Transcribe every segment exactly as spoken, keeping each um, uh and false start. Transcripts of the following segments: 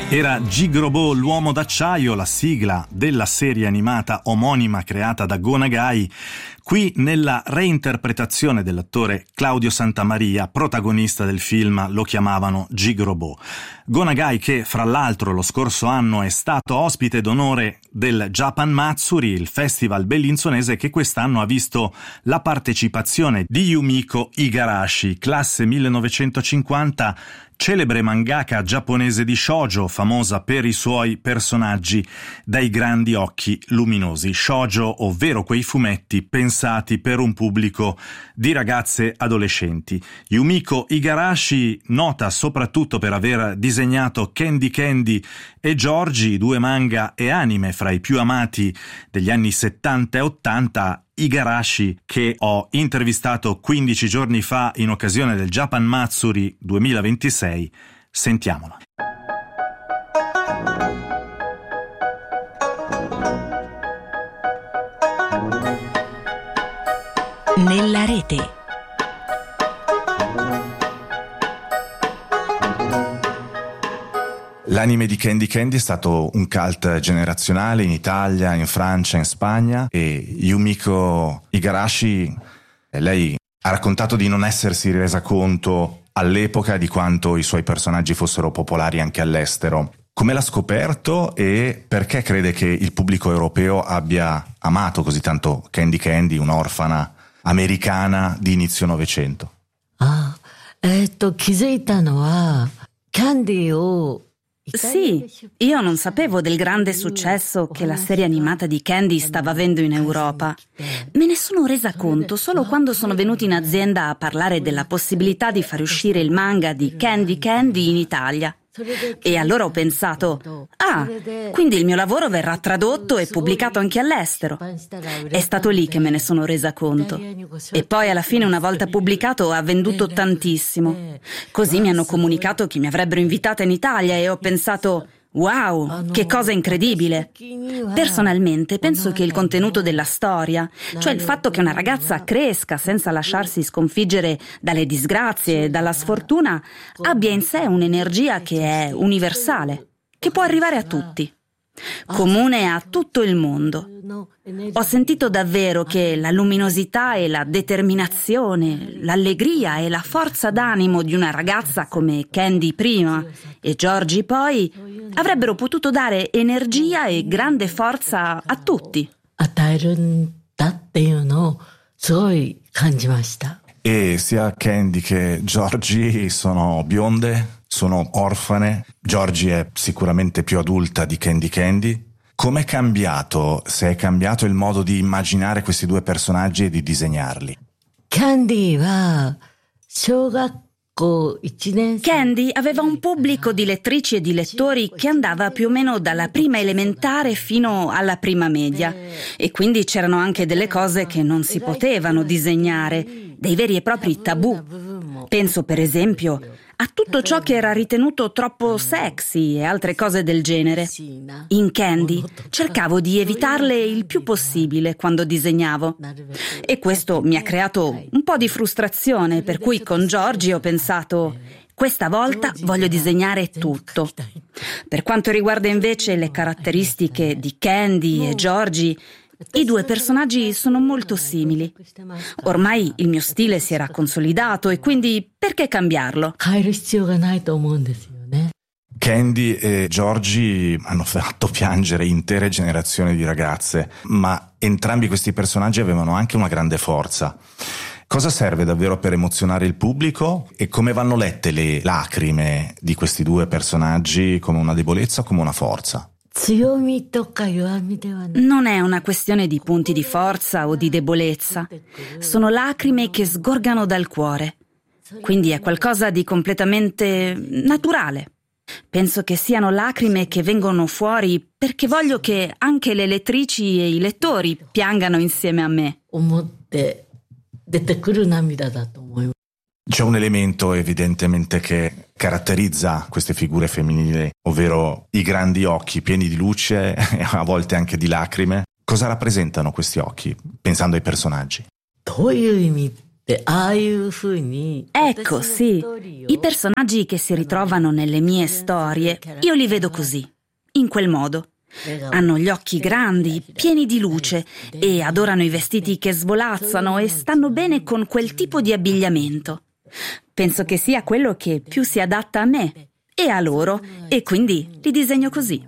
Era Jigrobo, l'uomo d'acciaio, la sigla della serie animata omonima creata da Go Nagai, qui nella reinterpretazione dell'attore Claudio Santamaria, protagonista del film Lo chiamavano Jigrobo. Go Nagai, che fra l'altro lo scorso anno è stato ospite d'onore del Japan Matsuri, il festival bellinzonese che quest'anno ha visto la partecipazione di Yumiko Igarashi, classe millenovecentocinquanta, celebre mangaka giapponese di shoujo, famosa per i suoi personaggi dai grandi occhi luminosi. Shoujo, ovvero quei fumetti pensati per un pubblico di ragazze adolescenti. Yumiko Igarashi, nota soprattutto per aver disegnato Candy Candy e Georgie, due manga e anime fra i più amati degli anni settanta e ottanta. Igarashi, che ho intervistato quindici giorni fa in occasione del Japan Matsuri duemilaventisei. Sentiamola. Nella rete. L'anime di Candy Candy è stato un cult generazionale in Italia, in Francia, in Spagna, e Yumiko Igarashi, lei ha raccontato di non essersi resa conto all'epoca di quanto i suoi personaggi fossero popolari anche all'estero. Come l'ha scoperto e perché crede che il pubblico europeo abbia amato così tanto Candy Candy, un'orfana americana di inizio Novecento? Ah, eh, to, 気づいたのは、キャンディーを Sì, io non sapevo del grande successo che la serie animata di Candy stava avendo in Europa. Me ne sono resa conto solo quando sono venuti in azienda a parlare della possibilità di far uscire il manga di Candy Candy in Italia. E allora ho pensato, ah, quindi il mio lavoro verrà tradotto e pubblicato anche all'estero. È stato lì che me ne sono resa conto. E poi alla fine, una volta pubblicato, ha venduto tantissimo. Così mi hanno comunicato che mi avrebbero invitata in Italia e ho pensato, wow, che cosa incredibile! Personalmente penso che il contenuto della storia, cioè il fatto che una ragazza cresca senza lasciarsi sconfiggere dalle disgrazie e dalla sfortuna, abbia in sé un'energia che è universale, che può arrivare a tutti, comune a tutto il mondo. Ho sentito davvero che la luminosità e la determinazione, l'allegria e la forza d'animo di una ragazza come Candy prima e Georgie poi avrebbero potuto dare energia e grande forza a tutti. E sia Candy che Georgie sono bionde, sono orfane. Georgie è sicuramente più adulta di Candy Candy. Com'è cambiato, se è cambiato il modo di immaginare questi due personaggi e di disegnarli? Candy wa Candy aveva un pubblico di lettrici e di lettori che andava più o meno dalla prima elementare fino alla prima media, e quindi c'erano anche delle cose che non si potevano disegnare, dei veri e propri tabù. Penso per esempio a tutto ciò che era ritenuto troppo sexy e altre cose del genere. In Candy cercavo di evitarle il più possibile quando disegnavo, e questo mi ha creato un po' di frustrazione, per cui con Georgie ho pensato: questa volta voglio disegnare tutto. Per quanto riguarda invece le caratteristiche di Candy e Georgie, i due personaggi sono molto simili. Ormai il mio stile si era consolidato e quindi perché cambiarlo? Candy e Georgie hanno fatto piangere intere generazioni di ragazze, ma entrambi questi personaggi avevano anche una grande forza. Cosa serve davvero per emozionare il pubblico e come vanno lette le lacrime di questi due personaggi, come una debolezza o come una forza? Non è una questione di punti di forza o di debolezza, sono lacrime che sgorgano dal cuore, quindi è qualcosa di completamente naturale. Penso che siano lacrime che vengono fuori perché voglio che anche le lettrici e i lettori piangano insieme a me. C'è un elemento evidentemente che caratterizza queste figure femminili, ovvero i grandi occhi pieni di luce e a volte anche di lacrime. Cosa rappresentano questi occhi, pensando ai personaggi? Ecco, sì, i personaggi che si ritrovano nelle mie storie, io li vedo così, in quel modo. Hanno gli occhi grandi, pieni di luce e adorano i vestiti che svolazzano e stanno bene con quel tipo di abbigliamento. Penso che sia quello che più si adatta a me e a loro, e quindi li disegno così.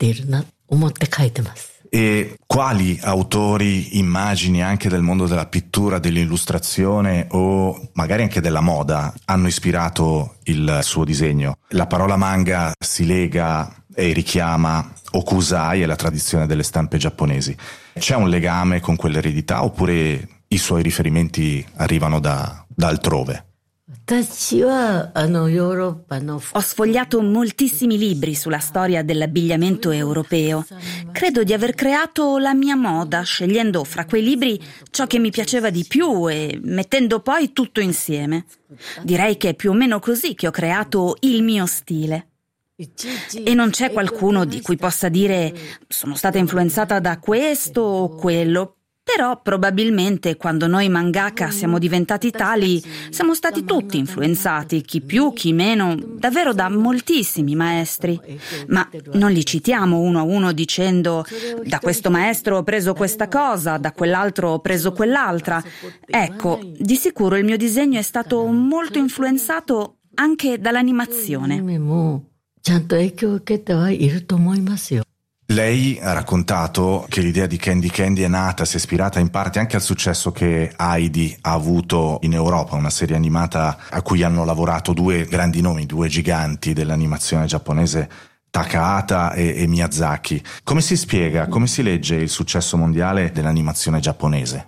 E quali autori, immagini anche del mondo della pittura, dell'illustrazione o magari anche della moda hanno ispirato il suo disegno? La parola manga si lega e richiama Hokusai e la tradizione delle stampe giapponesi. C'è un legame con quell'eredità oppure i suoi riferimenti arrivano da, da altrove? Ho sfogliato moltissimi libri sulla storia dell'abbigliamento europeo. Credo di aver creato la mia moda, scegliendo fra quei libri ciò che mi piaceva di più e mettendo poi tutto insieme. Direi che è più o meno così che ho creato il mio stile. E non c'è qualcuno di cui possa dire sono stata influenzata da questo o quello. Però probabilmente quando noi mangaka siamo diventati tali, siamo stati tutti influenzati, chi più, chi meno, davvero da moltissimi maestri. Ma non li citiamo uno a uno dicendo da questo maestro ho preso questa cosa, da quell'altro ho preso quell'altra. Ecco, di sicuro il mio disegno è stato molto influenzato anche dall'animazione. Lei ha raccontato che l'idea di Candy Candy è nata, si è ispirata in parte anche al successo che Heidi ha avuto in Europa, una serie animata a cui hanno lavorato due grandi nomi, due giganti dell'animazione giapponese, Takahata e, e Miyazaki. Come si spiega, come si legge il successo mondiale dell'animazione giapponese?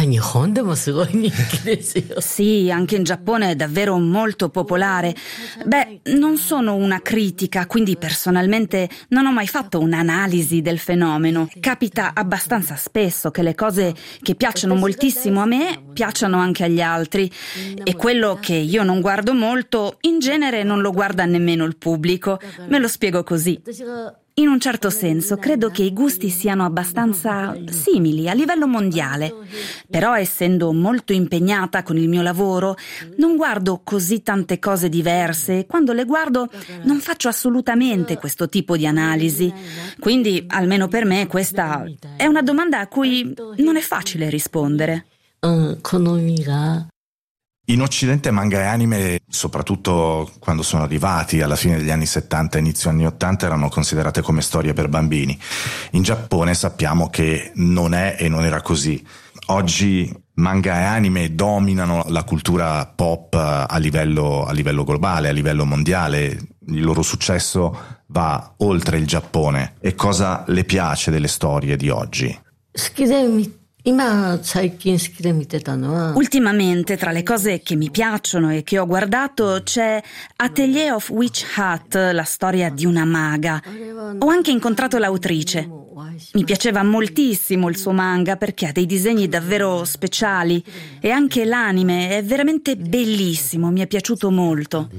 Sì, anche in Giappone è davvero molto popolare. Beh, non sono una critica, quindi personalmente non ho mai fatto un'analisi del fenomeno. Capita abbastanza spesso che le cose che piacciono moltissimo a me piacciono anche agli altri, e quello che io non guardo molto, in genere non lo guarda nemmeno il pubblico. Me lo spiego così. In un certo senso, credo che i gusti siano abbastanza simili a livello mondiale, però essendo molto impegnata con il mio lavoro, non guardo così tante cose diverse. Quando le guardo non faccio assolutamente questo tipo di analisi. Quindi, almeno per me, questa è una domanda a cui non è facile rispondere. In Occidente manga e anime, soprattutto quando sono arrivati alla fine degli anni settanta, inizio anni ottanta, erano considerate come storie per bambini. In Giappone sappiamo che non è e non era così. Oggi manga e anime dominano la cultura pop a livello, a livello globale, a livello mondiale. Il loro successo va oltre il Giappone. E cosa le piace delle storie di oggi? Ultimamente, tra le cose che mi piacciono e che ho guardato, c'è Atelier of Witch Hat, la storia di una maga. Ho anche incontrato l'autrice. Mi piaceva moltissimo il suo manga perché ha dei disegni davvero speciali, e anche l'anime è veramente bellissimo, mi è piaciuto molto.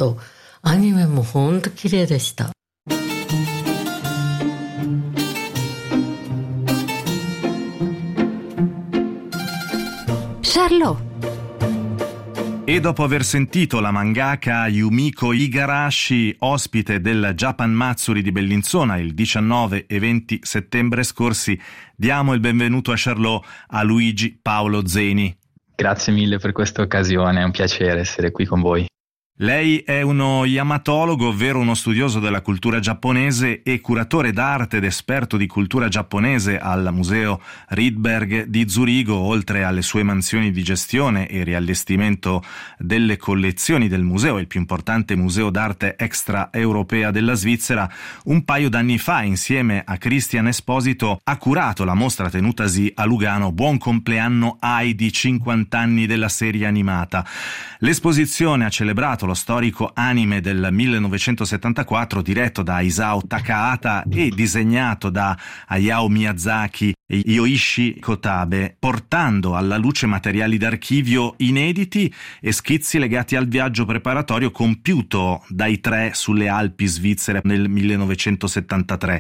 Charlot. E dopo aver sentito la mangaka Yumiko Igarashi, ospite del Japan Matsuri di Bellinzona il diciannove e venti settembre scorsi, diamo il benvenuto a Charlot a Luigi Paolo Zeni. Grazie mille per questa occasione, è un piacere essere qui con voi. Lei è uno yamatologo, ovvero uno studioso della cultura giapponese e curatore d'arte ed esperto di cultura giapponese al Museo Rydberg di Zurigo, oltre alle sue mansioni di gestione e riallestimento delle collezioni del museo, il più importante museo d'arte extraeuropea della Svizzera. Un paio d'anni fa, insieme a Cristian Esposito, ha curato la mostra tenutasi a Lugano Buon compleanno Heidi, cinquanta anni della serie animata. L'esposizione ha celebrato lo storico anime del millenovecentosettantaquattro diretto da Isao Takahata e disegnato da Hayao Miyazaki e Yoichi Kotabe, portando alla luce materiali d'archivio inediti e schizzi legati al viaggio preparatorio compiuto dai tre sulle Alpi svizzere nel millenovecentosettantatré.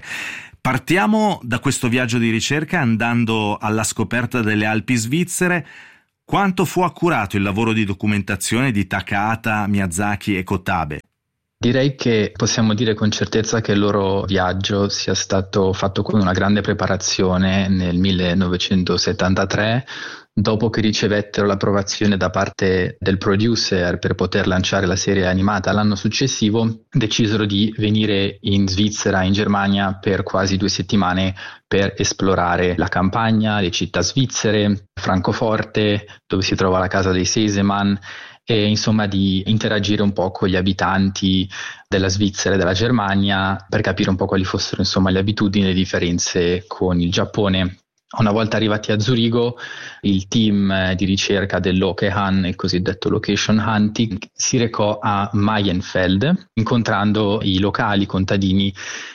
Partiamo da questo viaggio di ricerca andando alla scoperta delle Alpi svizzere. Quanto fu accurato il lavoro di documentazione di Takahata, Miyazaki e Kotabe? Direi che possiamo dire con certezza che il loro viaggio sia stato fatto con una grande preparazione nel millenovecentosettantatré, dopo che ricevettero l'approvazione da parte del producer per poter lanciare la serie animata l'anno successivo, decisero di venire in Svizzera, in Germania, per quasi due settimane per esplorare la campagna, le città svizzere, Francoforte, dove si trova la casa dei Sesemann, e insomma di interagire un po' con gli abitanti della Svizzera e della Germania per capire un po' quali fossero insomma le abitudini e le differenze con il Giappone. Una volta arrivati a Zurigo, il team di ricerca dell'Okehan, il cosiddetto location hunting, si recò a Mayenfeld, incontrando i locali, i contadini.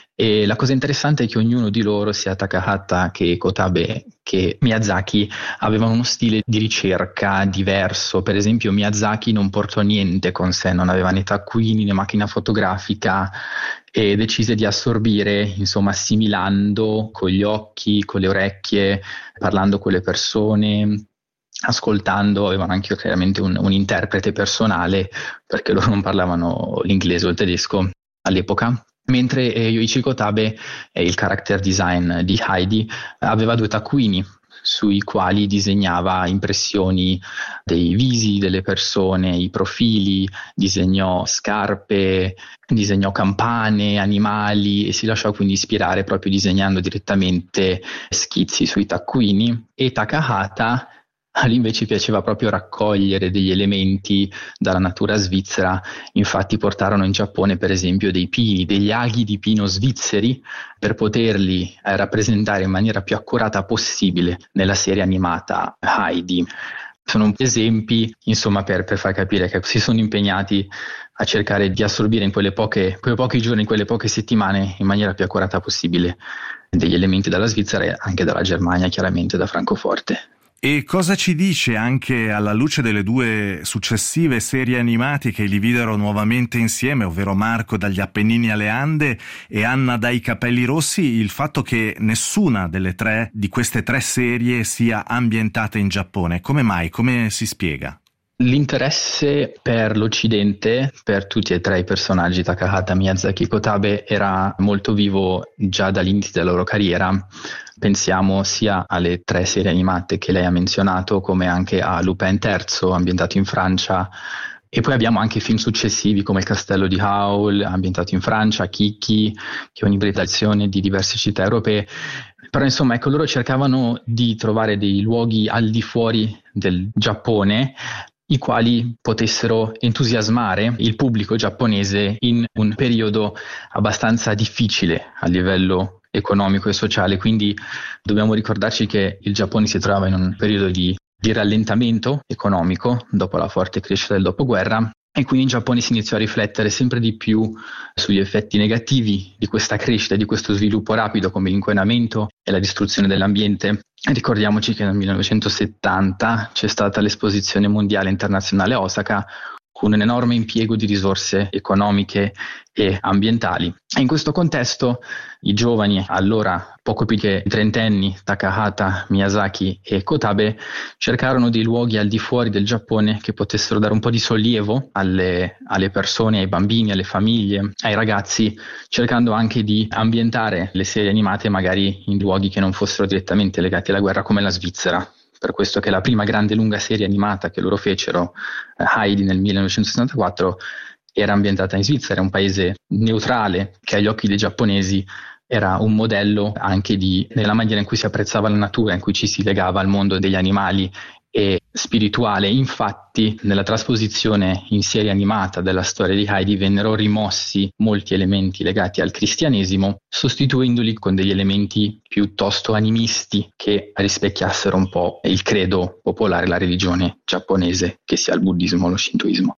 E la cosa interessante è che ognuno di loro, sia Takahata che Kotabe che Miyazaki, avevano uno stile di ricerca diverso. Per esempio Miyazaki non portò niente con sé, non aveva né taccuini né macchina fotografica, e decise di assorbire, insomma assimilando con gli occhi, con le orecchie, parlando con le persone, ascoltando. Avevano anche chiaramente un, un interprete personale, perché loro non parlavano l'inglese o il tedesco all'epoca. Mentre eh, Yoichi Kotabe, eh, il character design di Heidi, aveva due taccuini sui quali disegnava impressioni dei visi delle persone, i profili, disegnò scarpe, disegnò campane, animali, e si lasciò quindi ispirare proprio disegnando direttamente schizzi sui taccuini. E Takahata, a lui invece piaceva proprio raccogliere degli elementi dalla natura svizzera. Infatti portarono in Giappone per esempio dei pini, degli aghi di pino svizzeri, per poterli eh, rappresentare in maniera più accurata possibile nella serie animata Heidi. Sono esempi, insomma, per, per far capire che si sono impegnati a cercare di assorbire in quelle poche, quei pochi giorni, in quelle poche settimane, in maniera più accurata possibile, degli elementi dalla Svizzera e anche dalla Germania, chiaramente da Francoforte. E cosa ci dice, anche alla luce delle due successive serie animate che li videro nuovamente insieme, ovvero Marco dagli Appennini alle Ande e Anna dai Capelli Rossi, il fatto che nessuna delle tre di queste tre serie sia ambientata in Giappone? Come mai? Come si spiega? L'interesse per l'Occidente, per tutti e tre i personaggi, Takahata, Miyazaki e Kotabe, era molto vivo già dall'inizio della loro carriera. Pensiamo sia alle tre serie animate che lei ha menzionato, come anche a Lupin terzo, ambientato in Francia, e poi abbiamo anche film successivi come Il Castello di Howl, ambientato in Francia, Kiki, che è un'ibridazione di diverse città europee. Però insomma, ecco, loro cercavano di trovare dei luoghi al di fuori del Giappone, i quali potessero entusiasmare il pubblico giapponese in un periodo abbastanza difficile a livello economico e sociale. Quindi dobbiamo ricordarci che il Giappone si trova in un periodo di, di rallentamento economico dopo la forte crescita del dopoguerra, e quindi in Giappone si iniziò a riflettere sempre di più sugli effetti negativi di questa crescita, di questo sviluppo rapido, come l'inquinamento e la distruzione dell'ambiente. Ricordiamoci che nel millenovecentosettanta c'è stata l'esposizione mondiale internazionale a Osaka, con un enorme impiego di risorse economiche e ambientali. E in questo contesto i giovani, allora poco più che trentenni, Takahata, Miyazaki e Kotabe, cercarono dei luoghi al di fuori del Giappone che potessero dare un po' di sollievo alle, alle persone, ai bambini, alle famiglie, ai ragazzi, cercando anche di ambientare le serie animate magari in luoghi che non fossero direttamente legati alla guerra, come la Svizzera. Per questo che la prima grande lunga serie animata che loro fecero, Heidi, nel millenovecentosessantaquattro, era ambientata in Svizzera, un paese neutrale che agli occhi dei giapponesi era un modello anche di, nella maniera in cui si apprezzava la natura, in cui ci si legava al mondo degli animali e spirituale. Infatti, nella trasposizione in serie animata della storia di Heidi vennero rimossi molti elementi legati al cristianesimo, sostituendoli con degli elementi piuttosto animisti che rispecchiassero un po' il credo popolare, la religione giapponese, che sia il buddismo o lo shintoismo.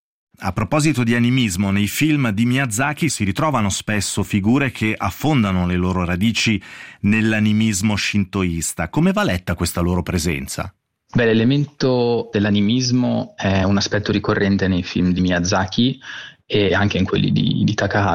A proposito di animismo, nei film di Miyazaki si ritrovano spesso figure che affondano le loro radici nell'animismo shintoista. Come va letta questa loro presenza? Beh, l'elemento dell'animismo è un aspetto ricorrente nei film di Miyazaki e anche in quelli di, di Takahata.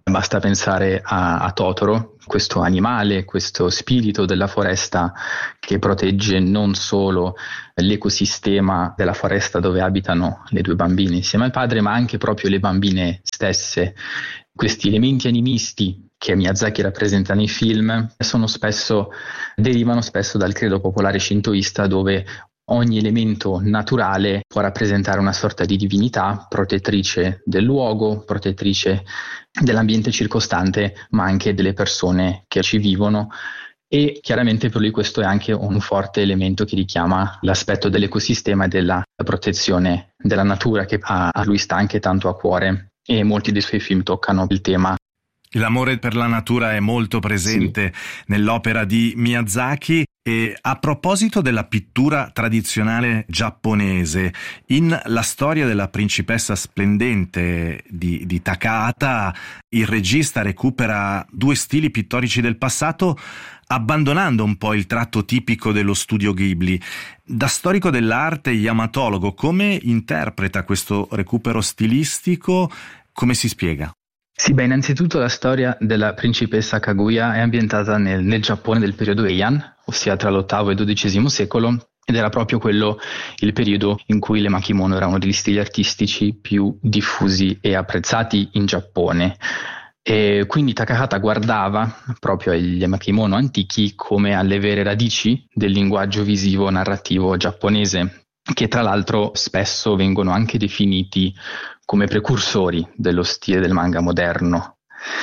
Basta pensare a, a Totoro, questo animale, questo spirito della foresta che protegge non solo l'ecosistema della foresta dove abitano le due bambine insieme al padre, ma anche proprio le bambine stesse. Questi elementi animisti che Miyazaki rappresenta nei film sono spesso, derivano spesso dal credo popolare shintoista, dove ogni elemento naturale può rappresentare una sorta di divinità, protettrice del luogo, protettrice dell'ambiente circostante, ma anche delle persone che ci vivono. E chiaramente per lui questo è anche un forte elemento che richiama l'aspetto dell'ecosistema e della protezione della natura, che a lui sta anche tanto a cuore, e molti dei suoi film toccano il tema. L'amore per la natura è molto presente sì. nell'opera di Miyazaki. E a proposito della pittura tradizionale giapponese, in La storia della principessa splendente di, di Takahata, il regista recupera due stili pittorici del passato, abbandonando un po' il tratto tipico dello studio Ghibli. Da storico dell'arte e yamatologo, come interpreta questo recupero stilistico? Come si spiega? Sì, beh, innanzitutto la storia della principessa Kaguya è ambientata nel, nel Giappone del periodo Heian, ossia tra l'ottavo e il dodicesimo secolo, ed era proprio quello il periodo in cui le makimono erano uno degli stili artistici più diffusi e apprezzati in Giappone. E quindi Takahata guardava proprio agli makimono antichi come alle vere radici del linguaggio visivo narrativo giapponese, che tra l'altro spesso vengono anche definiti come precursori dello stile del manga moderno.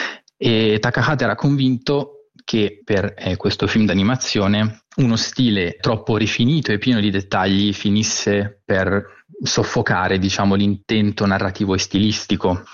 E Takahata era convinto che per eh, questo film d'animazione uno stile troppo rifinito e pieno di dettagli finisse per soffocare, diciamo, l'intento narrativo e stilistico.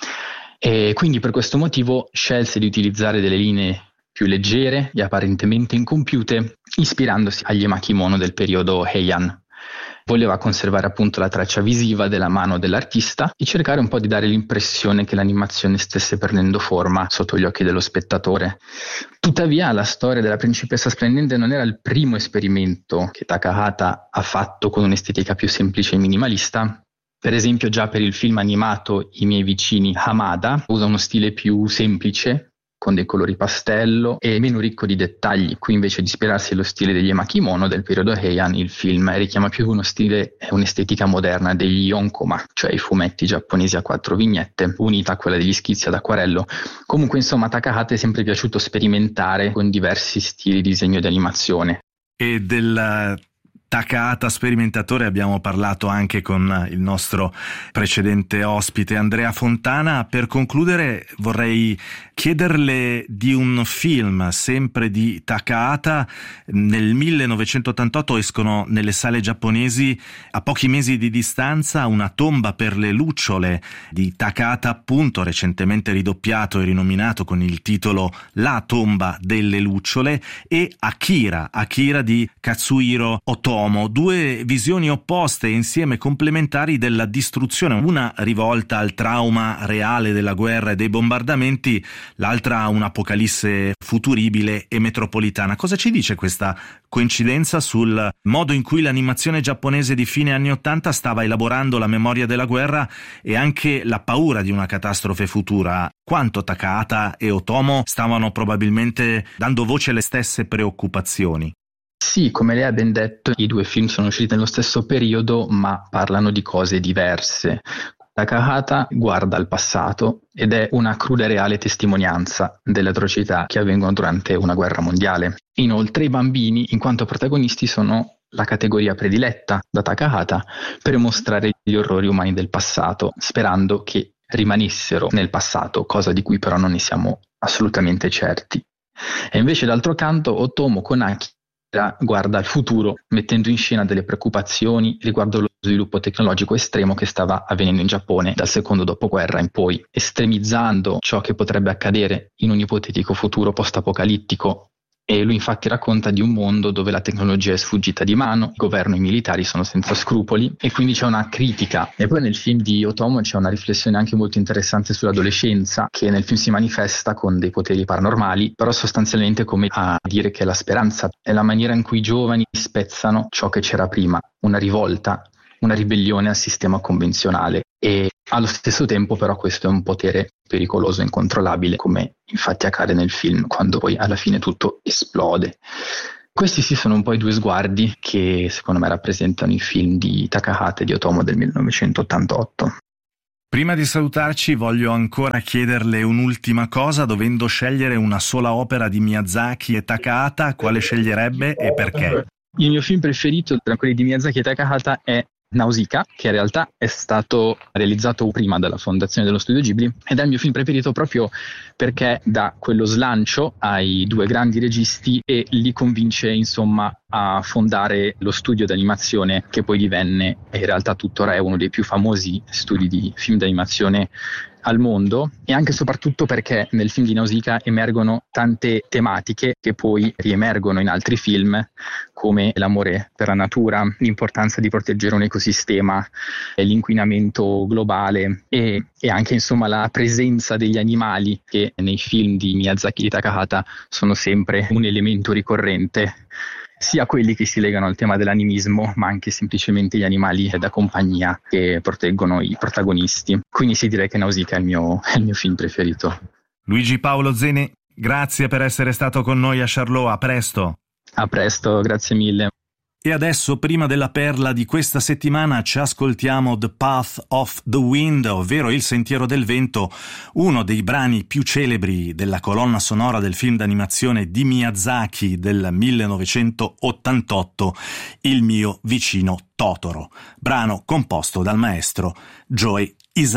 E quindi per questo motivo scelse di utilizzare delle linee più leggere e apparentemente incompiute, ispirandosi agli makimono del periodo Heian. Voleva conservare appunto la traccia visiva della mano dell'artista e cercare un po' di dare l'impressione che l'animazione stesse prendendo forma sotto gli occhi dello spettatore. Tuttavia la storia della principessa splendente non era il primo esperimento che Takahata ha fatto con un'estetica più semplice e minimalista. Per esempio già per il film animato I miei vicini Hamada usa uno stile più semplice, con dei colori pastello e meno ricco di dettagli. Qui invece di ispirarsi allo stile degli makimono del periodo Heian, il film richiama più uno stile e un'estetica moderna degli yonkoma, cioè i fumetti giapponesi a quattro vignette, unita a quella degli schizzi ad acquarello. Comunque insomma Takahata è sempre piaciuto sperimentare con diversi stili di disegno di animazione. E del Takahata sperimentatore abbiamo parlato anche con il nostro precedente ospite Andrea Fontana. Per concludere vorrei chiederle di un film sempre di Takahata. Nel millenovecentottantotto escono nelle sale giapponesi, a pochi mesi di distanza, Una tomba per le lucciole di Takahata, appunto recentemente ridoppiato e rinominato con il titolo La tomba delle lucciole, e Akira, Akira di Katsuhiro Otomo. Due visioni opposte e insieme complementari della distruzione, una rivolta al trauma reale della guerra e dei bombardamenti, l'altra un'apocalisse futuribile e metropolitana. Cosa ci dice questa coincidenza sul modo in cui l'animazione giapponese di fine anni ottanta stava elaborando la memoria della guerra e anche la paura di una catastrofe futura? Quanto Takahata e Otomo stavano probabilmente dando voce alle stesse preoccupazioni? Sì, come lei ha ben detto, i due film sono usciti nello stesso periodo, ma parlano di cose diverse. Takahata guarda al passato ed è una cruda e reale testimonianza delle atrocità che avvengono durante una guerra mondiale. Inoltre i bambini, in quanto protagonisti, sono la categoria prediletta da Takahata per mostrare gli orrori umani del passato, sperando che rimanessero nel passato, cosa di cui però non ne siamo assolutamente certi. E invece d'altro canto Otomo con Akira guarda al futuro, mettendo in scena delle preoccupazioni riguardo lo sviluppo tecnologico estremo che stava avvenendo in Giappone dal secondo dopoguerra in poi, estremizzando ciò che potrebbe accadere in un ipotetico futuro post-apocalittico. E lui infatti racconta di un mondo dove la tecnologia è sfuggita di mano, il governo e i militari sono senza scrupoli, e quindi c'è una critica. E poi nel film di Otomo c'è una riflessione anche molto interessante sull'adolescenza, che nel film si manifesta con dei poteri paranormali, però sostanzialmente come a dire che la speranza è la maniera in cui i giovani spezzano ciò che c'era prima, una rivolta, una ribellione al sistema convenzionale. E Allo stesso tempo però questo è un potere pericoloso e incontrollabile, come infatti accade nel film quando poi alla fine tutto esplode. Questi sì sono un po' i due sguardi che secondo me rappresentano i film di Takahata e di Otomo del millenovecentottantotto. Prima di salutarci voglio ancora chiederle un'ultima cosa. Dovendo scegliere una sola opera di Miyazaki e Takahata, quale sceglierebbe e perché? Il mio film preferito tra quelli di Miyazaki e Takahata è Nausicaa, che in realtà è stato realizzato prima dalla fondazione dello studio Ghibli ed è il mio film preferito proprio perché dà quello slancio ai due grandi registi e li convince insomma a fondare lo studio d'animazione che poi divenne e in realtà tuttora è uno dei più famosi studi di film d'animazione al mondo, e anche e soprattutto perché nel film di Nausicaa emergono tante tematiche che poi riemergono in altri film, come l'amore per la natura, l'importanza di proteggere un ecosistema, l'inquinamento globale e, e anche insomma la presenza degli animali, che nei film di Miyazaki e Takahata sono sempre un elemento ricorrente, sia quelli che si legano al tema dell'animismo, ma anche semplicemente gli animali da compagnia che proteggono i protagonisti. Quindi sì, direi che Nausicaa è il mio, è il mio film preferito. Luigi Paolo Zeni, grazie per essere stato con noi a Charlot, a presto. A presto, grazie mille. E adesso, prima della perla di questa settimana, ci ascoltiamo The Path of the Wind, ovvero Il Sentiero del Vento, uno dei brani più celebri della colonna sonora del film d'animazione di Miyazaki del millenovecentottantotto, Il mio vicino Totoro, brano composto dal maestro Joe